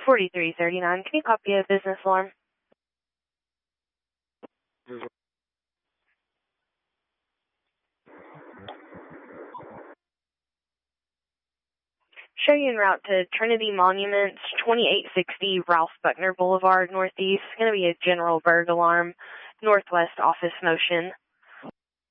4339. Can you copy a business alarm? Show you en route to Trinity Monuments, 2860 Ralph Buckner Boulevard, Northeast. It's going to be a general burg alarm, Northwest office motion.